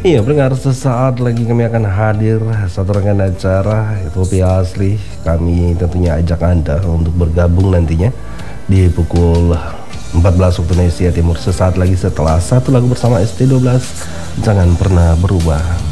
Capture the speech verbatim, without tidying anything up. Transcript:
Iya, pendengar, sesaat lagi kami akan hadir satu rangkaian acara Utopia Asli. Kami tentunya ajak Anda untuk bergabung nantinya di pukul empat belas waktu Indonesia Timur. Sesaat lagi setelah satu lagu bersama S T dua belas. Jangan pernah berubah.